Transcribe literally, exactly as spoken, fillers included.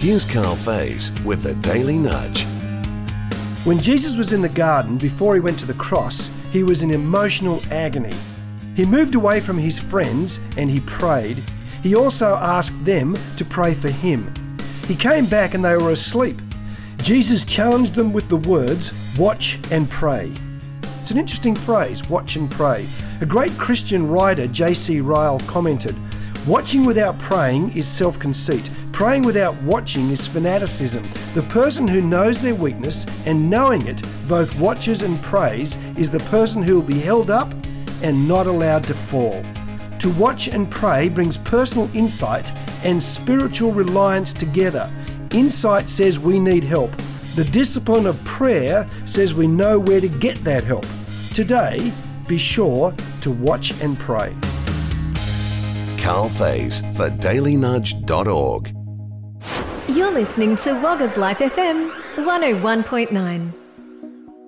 Here's Carl Faze with the Daily Nudge. When Jesus was in the garden before he went to the cross, he was in emotional agony. He moved away from his friends and he prayed. He also asked them to pray for him. He came back and they were asleep. Jesus challenged them with the words, "Watch and pray." It's an interesting phrase, watch and pray. A great Christian writer, J C Ryle, commented, "Watching without praying is self-conceit. Praying without watching is fanaticism. The person who knows their weakness and knowing it both watches and prays is the person who will be held up and not allowed to fall." To watch and pray brings personal insight and spiritual reliance together. Insight says we need help. The discipline of prayer says we know where to get that help. Today, be sure to watch and pray. Carl Faze for daily nudge dot org. You're listening to Wagga's Life F M one oh one point nine.